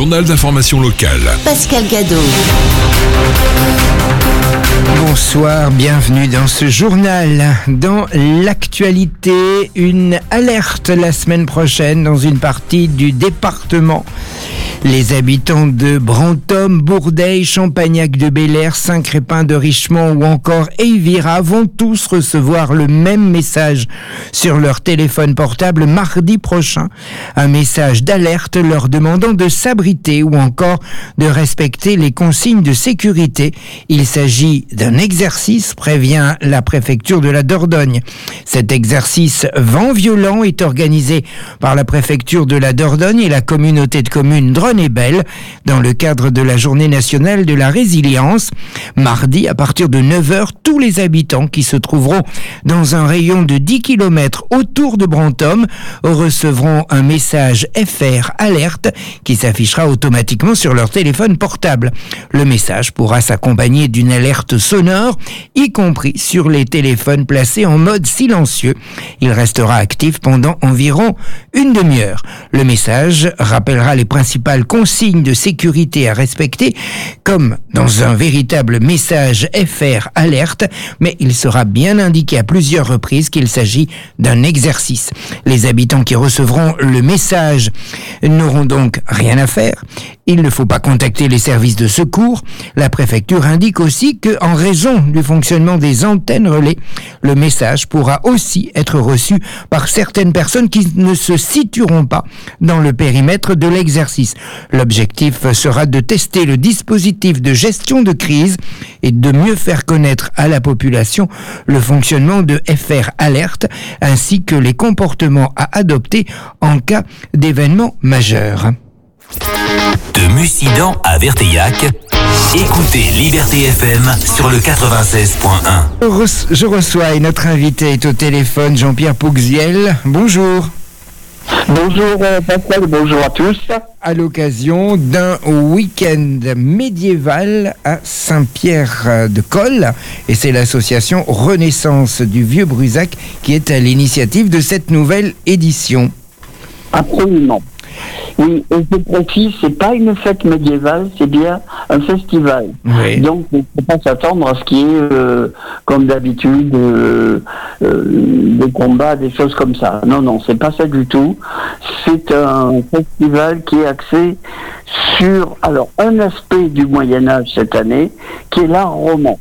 journal d'information locale. Pascal Gadot. Bonsoir, bienvenue dans ce journal. Dans l'actualité, une alerte la semaine prochaine dans une partie du département. Les habitants de Brantôme, Bourdeil, Champagnac-de-Belair, Saint-Crépin de Richemont ou encore Eyvira vont tous recevoir le même message sur leur téléphone portable mardi prochain. Un message d'alerte leur demandant de s'abriter ou encore de respecter les consignes de sécurité. Il s'agit d'un exercice, prévient la préfecture de la Dordogne. Cet exercice vent violent est organisé par la préfecture de la Dordogne et la communauté de communes Dronne-et-Belle dans le cadre de la journée nationale de la résilience. Mardi, à partir de 9h, tous les habitants qui se trouveront dans un rayon de 10 km autour de Brantôme recevront un message FR alerte qui s'affichera automatiquement sur leur téléphone portable. Le message pourra s'accompagner d'une alerte sonore, y compris sur les téléphones placés en mode silencieux. Il restera actif pendant environ une demi-heure. Le message rappellera les principales consignes de sécurité à respecter, comme dans un véritable message FR alerte, mais il sera bien indiqué à plusieurs reprises qu'il s'agit d'un exercice. Les habitants qui recevront le message n'auront donc rien à faire. Il ne faut pas contacter les services de secours. La préfecture indique aussi qu'en raison du fonctionnement des antennes relais, le message pourra aussi être reçu par certaines personnes qui ne se situeront pas dans le périmètre de l'exercice. L'objectif sera de tester le dispositif de gestion de crise et de mieux faire connaître à la population le fonctionnement de FR Alerte ainsi que les comportements à adopter en cas d'événement majeur. De Mussidan à Verteillac, écoutez Liberté FM sur le 96.1. Je reçois et notre invité est au téléphone, Jean-Pierre Pouxiel. Bonjour. Bonjour Pascal, bonjour à tous. À l'occasion d'un week-end médiéval à Saint-Pierre-de-Coll, et c'est l'association Renaissance du Vieux-Brusac qui est à l'initiative de cette nouvelle édition. Absolument. Oui, et je précise, c'est pas une fête médiévale, c'est bien un festival. Oui. Donc, il ne faut pas s'attendre à ce qui est, comme d'habitude, des combats, des choses comme ça. Non, c'est pas ça du tout. C'est un festival qui est axé sur, alors, un aspect du Moyen-Âge cette année, qui est l'art roman.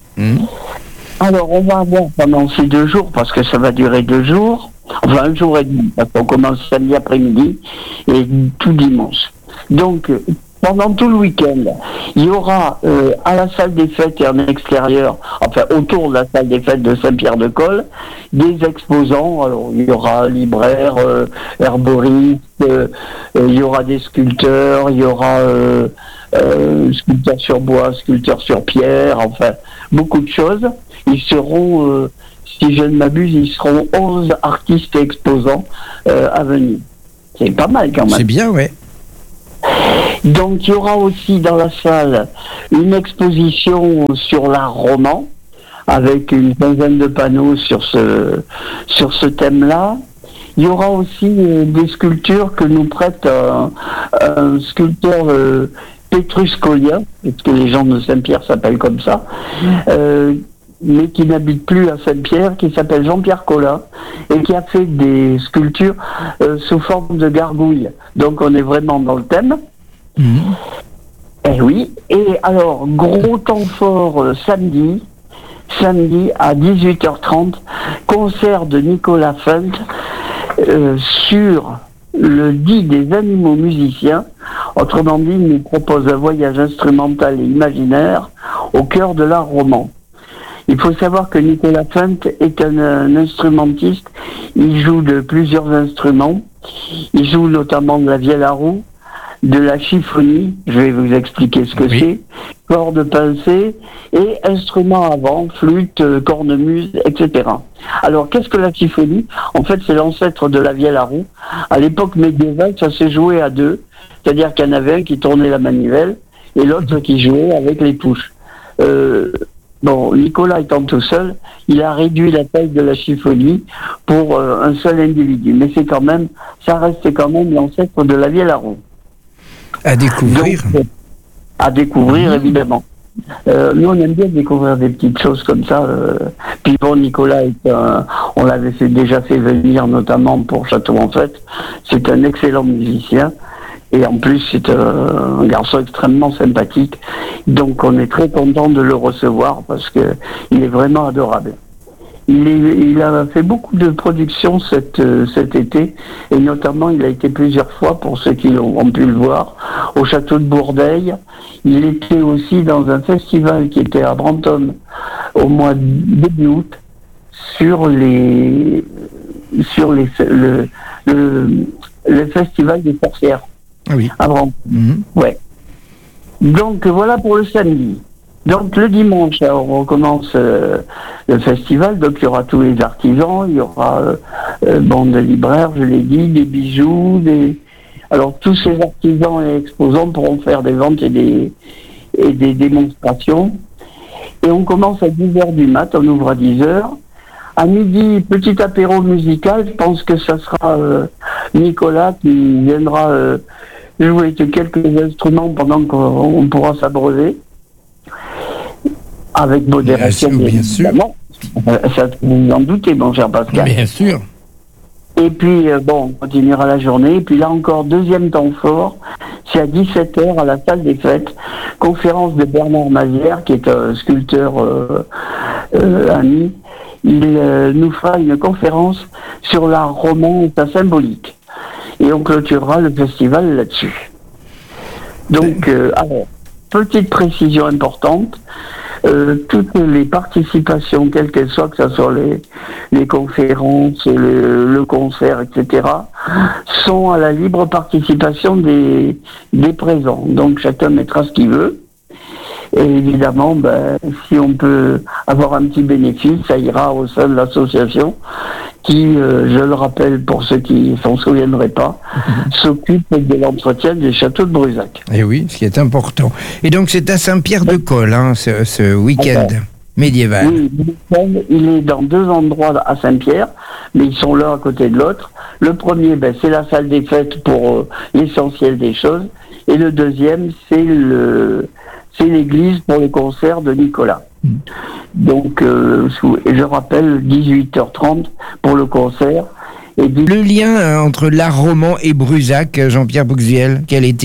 Alors, on va avoir pendant ces 2 jours, parce que ça va durer 2 jours, enfin 1 jour et demi, parce qu'on commence samedi après-midi et tout dimanche. Donc, pendant tout le week-end, il y aura à la salle des fêtes et en extérieur, enfin autour de la salle des fêtes de Saint-Pierre-de-Coll, des exposants. Alors, il y aura libraires, herboristes, il y aura des sculpteurs, il y aura sculpteurs sur bois, sculpteurs sur pierre, enfin, beaucoup de choses. Ils seront... si je ne m'abuse, ils seront 11 artistes et exposants à venir. C'est pas mal quand même. C'est bien, ouais. Donc il y aura aussi dans la salle une exposition sur l'art roman, avec une quinzaine de panneaux sur ce thème-là. Il y aura aussi des sculptures que nous prête un sculpteur Petrus Collia, parce que les gens de Saint-Pierre s'appellent comme ça, mais qui n'habite plus à Saint-Pierre, qui s'appelle Jean-Pierre Collat, et qui a fait des sculptures sous forme de gargouilles. Donc on est vraiment dans le thème. Et oui. Et alors, gros temps fort samedi à 18h30, concert de Nicolas Fent sur le dit des animaux musiciens. Autrement dit, il nous propose un voyage instrumental et imaginaire au cœur de l'art roman. Il faut savoir que Nicolas Fent est un instrumentiste. Il joue de plusieurs instruments. Il joue notamment de la vielle à roue, de la chiffonie, je vais vous expliquer ce que c'est, cordes pincées et instruments à vent, flûte, cornemuse, etc. Alors, qu'est-ce que la chiffonie ? En fait, c'est l'ancêtre de la vielle à roue. À l'époque médiévale, ça s'est joué à 2, c'est-à-dire qu'il y en avait un qui tournait la manivelle et l'autre qui jouait avec les touches. Bon, Nicolas étant tout seul, il a réduit la taille de la chiffonie pour un seul individu. Mais c'est quand même, ça reste quand même l'ancêtre de la vielle à roue. À découvrir. Donc, évidemment. Nous, on aime bien découvrir des petites choses comme ça. Puis bon, Nicolas, on l'avait déjà fait venir, notamment pour Château en Fête. C'est un excellent musicien. Et en plus, c'est un garçon extrêmement sympathique. Donc, on est très content de le recevoir parce que il est vraiment adorable. Il a fait beaucoup de productions cet été, et notamment, il a été plusieurs fois, pour ceux qui ont pu le voir, au château de Bourdeil. Il était aussi dans un festival qui était à Brantôme au mois de début août sur le festival des sorcières. Ah oui. À Brantôme. Ouais. Donc voilà pour le samedi. Donc le dimanche, on recommence le festival. Donc il y aura tous les artisans, il y aura bande de libraires, je l'ai dit, des bijoux, alors tous ces artisans et exposants pourront faire des ventes et des démonstrations. Et on commence à 10h du mat, on ouvre à 10h. À midi, petit apéro musical, je pense que ça sera Nicolas qui viendra jouer quelques instruments pendant qu'on pourra s'abreuver. Avec modération, bien sûr. Ça, vous en doutez, mon cher Pascal. Bien sûr. Et puis, on continuera la journée. Et puis là encore, deuxième temps fort, c'est à 17h à la salle des fêtes, conférence de Bernard Mazière, qui est un sculpteur ami. Il nous fera une conférence sur l'art roman et sa symbolique. Et on clôturera le festival là-dessus. Donc, alors, petite précision importante, toutes les participations, quelles qu'elles soient, que ce soit les conférences, le concert, etc., sont à la libre participation des présents. Donc chacun mettra ce qu'il veut. Et évidemment, si on peut avoir un petit bénéfice, ça ira au sein de l'association qui, je le rappelle pour ceux qui s'en souviendraient pas, s'occupe de l'entretien des châteaux de Brusac. Et oui, ce qui est important. Et donc c'est à Saint-Pierre-de-Col, ce week-end médiéval. Oui, il est dans deux endroits à Saint-Pierre, mais ils sont l'un à côté de l'autre. Le premier, c'est la salle des fêtes pour l'essentiel des choses. Et le deuxième, c'est l'église pour les concerts de Nicolas. Donc, je rappelle, 18h30 pour le concert. Et le lien entre l'art roman et Brusac, Jean-Pierre Bouxuel, quel est-il ?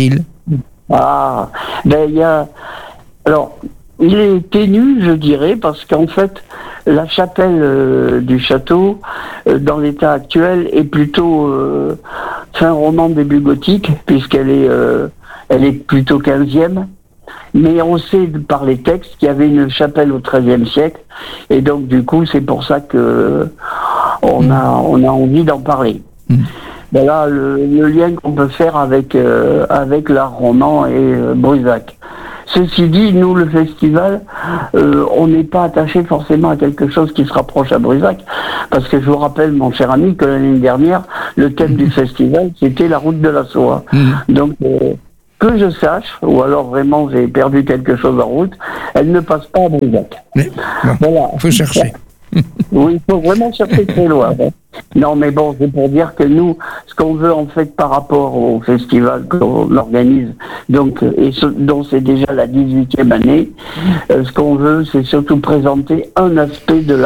Il est ténu, je dirais, parce qu'en fait, la chapelle du château, dans l'état actuel, est plutôt fin roman, début gothique, puisqu'elle est plutôt 15e. Mais on sait par les textes qu'il y avait une chapelle au XIIIe siècle, et donc du coup c'est pour ça que on a envie d'en parler. Là, le lien qu'on peut faire avec l'art roman et Brusac. Ceci dit, nous le festival, on n'est pas attaché forcément à quelque chose qui se rapproche à Brusac, parce que je vous rappelle, mon cher ami, que l'année dernière, le thème du festival c'était la route de la soie. Donc que je sache, ou alors vraiment j'ai perdu quelque chose en route, elle ne passe pas à Brusac. Voilà. Il faut chercher. Oui, il faut vraiment chercher très loin. Non, mais bon, c'est pour dire que nous, ce qu'on veut en fait par rapport au festival qu'on organise, donc, dont c'est déjà la 18e année, ce qu'on veut, c'est surtout présenter un aspect de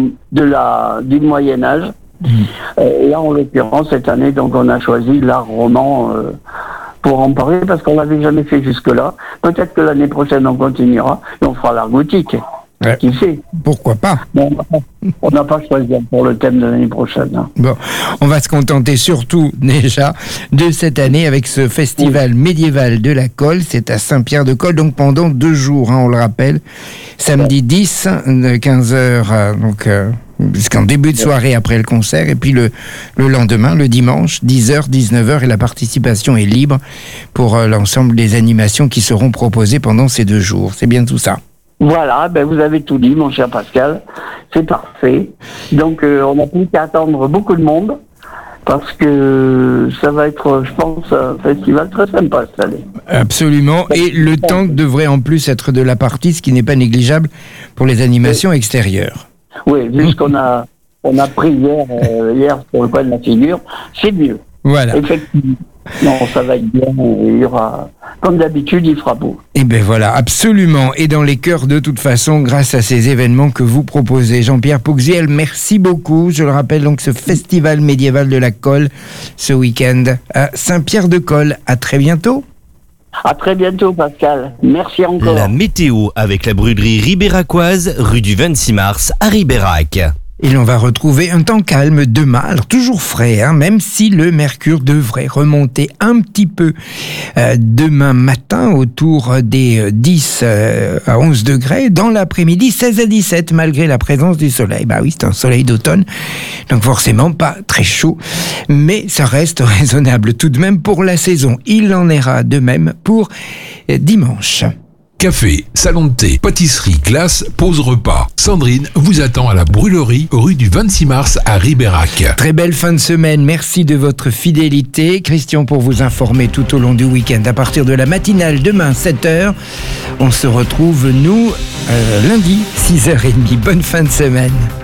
du Moyen-Âge. Et là, en l'occurrence, cette année, donc, on a choisi l'art roman pour en parler, parce qu'on l'avait jamais fait jusque-là. Peut-être que l'année prochaine, on continuera et on fera l'art gothique. Ouais. Qui sait ? Pourquoi pas ? Bon, on n'a pas choisi pour le thème de l'année prochaine. Bon, on va se contenter surtout déjà de cette année avec ce festival médiéval de la Colle. C'est à Saint-Pierre-de-Col, donc pendant 2 jours, on le rappelle. Samedi 10, de 15h, donc jusqu'en début de soirée après le concert, et puis le lendemain, le dimanche, 10h, 19h, et la participation est libre pour l'ensemble des animations qui seront proposées pendant ces 2 jours. C'est bien tout ça. Voilà, vous avez tout dit, mon cher Pascal. C'est parfait. Donc, on n'a plus qu'à attendre beaucoup de monde, parce que ça va être, je pense, un festival très sympa cette année. Absolument. Et le temps devrait en plus être de la partie, ce qui n'est pas négligeable pour les animations extérieures. Oui, vu ce qu'on a pris hier pour le coin de la figure, c'est mieux. Voilà. Effectivement. Non, ça va être bien. Il y aura, comme d'habitude, il fera beau. Et bien voilà, absolument. Et dans les cœurs, de toute façon, grâce à ces événements que vous proposez. Jean-Pierre Pouxiel, merci beaucoup. Je le rappelle, donc, ce festival médiéval de la Colle, ce week-end à Saint-Pierre-de-Colle. À très bientôt. À très bientôt, Pascal. Merci encore. La météo avec la brûlerie ribéracoise, rue du 26 mars à Ribérac. Et l'on va retrouver un temps calme demain, alors toujours frais, même si le mercure devrait remonter un petit peu demain matin autour des 10 à 11 degrés. Dans l'après-midi, 16 à 17 malgré la présence du soleil. Bah oui, c'est un soleil d'automne, donc forcément pas très chaud, mais ça reste raisonnable tout de même pour la saison. Il en ira de même pour dimanche. Café, salon de thé, pâtisserie, glace, pause repas. Sandrine vous attend à la brûlerie, rue du 26 mars à Ribérac. Très belle fin de semaine, merci de votre fidélité. Christian pour vous informer tout au long du week-end. À partir de la matinale demain 7h, on se retrouve nous lundi 6h30. Bonne fin de semaine.